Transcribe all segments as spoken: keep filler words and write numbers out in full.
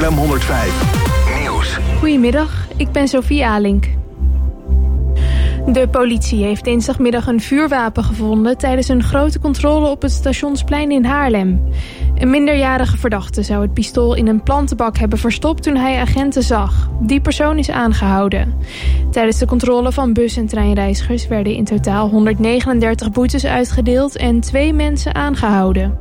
Haarlem honderdvijf Nieuws. Goedemiddag, ik ben Sophie Alink. De politie heeft dinsdagmiddag een vuurwapen gevonden tijdens een grote controle op het Stationsplein in Haarlem. Een minderjarige verdachte zou het pistool in een plantenbak hebben verstopt toen hij agenten zag. Die persoon is aangehouden. Tijdens de controle van bus- en treinreizigers werden in totaal honderdnegenendertig boetes uitgedeeld en twee mensen aangehouden.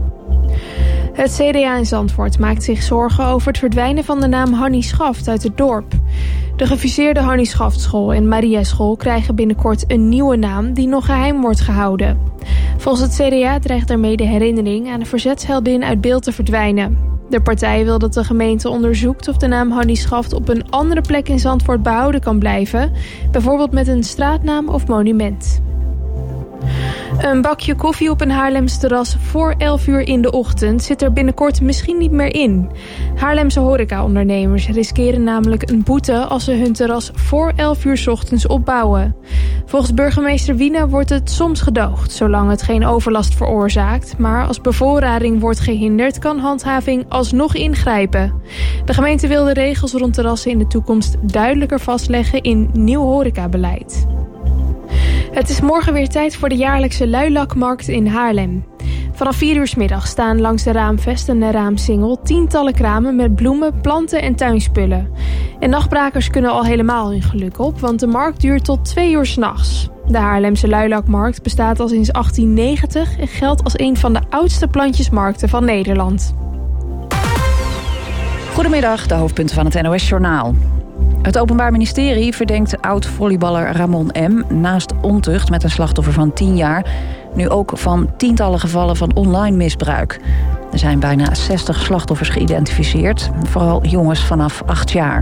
Het C D A in Zandvoort maakt zich zorgen over het verdwijnen van de naam Hannie Schaft uit het dorp. De gefuseerde Hannie Schaftschool en Maria School krijgen binnenkort een nieuwe naam die nog geheim wordt gehouden. Volgens het C D A dreigt daarmee de herinnering aan de verzetsheldin uit beeld te verdwijnen. De partij wil dat de gemeente onderzoekt of de naam Hannie Schaft op een andere plek in Zandvoort behouden kan blijven, bijvoorbeeld met een straatnaam of monument. Een bakje koffie op een Haarlems terras voor elf uur in de ochtend zit er binnenkort misschien niet meer in. Haarlemse horecaondernemers riskeren namelijk een boete als ze hun terras voor elf uur 's ochtends opbouwen. Volgens burgemeester Wiene wordt het soms gedoogd, zolang het geen overlast veroorzaakt. Maar als bevoorrading wordt gehinderd, kan handhaving alsnog ingrijpen. De gemeente wil de regels rond terrassen in de toekomst duidelijker vastleggen in nieuw horecabeleid. Het is morgen weer tijd voor de jaarlijkse luilakmarkt in Haarlem. Vanaf vier uur 's middag staan langs de Raamvest en de Raamsingel tientallen kramen met bloemen, planten en tuinspullen. En nachtbrakers kunnen al helemaal hun geluk op, want de markt duurt tot twee uur 's nachts. De Haarlemse luilakmarkt bestaat al sinds achttien negentig en geldt als een van de oudste plantjesmarkten van Nederland. Goedemiddag, de hoofdpunten van het N O S-journaal. Het Openbaar Ministerie verdenkt oud-volleyballer Ramon M. naast ontucht met een slachtoffer van tien jaar... nu ook van tientallen gevallen van online misbruik. Er zijn bijna zestig slachtoffers geïdentificeerd, vooral jongens vanaf acht jaar.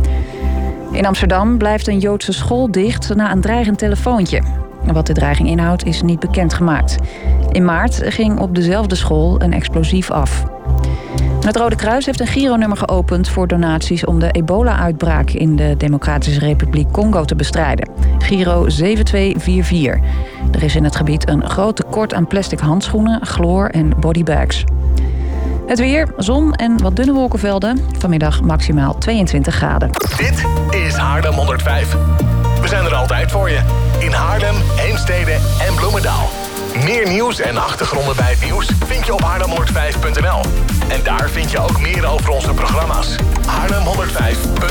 In Amsterdam blijft een Joodse school dicht na een dreigend telefoontje. Wat de dreiging inhoudt is niet bekendgemaakt. In maart ging op dezelfde school een explosief af. Het Rode Kruis heeft een gironummer geopend voor donaties om de ebola-uitbraak in de Democratische Republiek Congo te bestrijden. Giro zeven twee vier vier. Er is in het gebied een groot tekort aan plastic handschoenen, chloor en bodybags. Het weer, zon en wat dunne wolkenvelden. Vanmiddag maximaal tweeëntwintig graden. Dit is Haarlem honderdvijf. We zijn er altijd voor je. In Haarlem, Heemstede en Bloemendaal. Meer nieuws en achtergronden bij het nieuws vind je op haarlem honderdvijf punt n l. En daar vind je ook meer over onze programma's. Haarlem honderdvijf punt n l